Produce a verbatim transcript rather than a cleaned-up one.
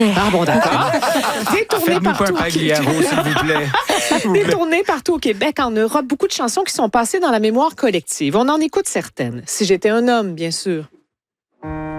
Ah bon, d'accord. Détourné partout, pas un Pagliaro, s'il vous plaît. S'il vous plaît. Détourné partout au Québec, en Europe, beaucoup de chansons qui sont passées dans la mémoire collective. On en écoute certaines. Si j'étais un homme, bien sûr.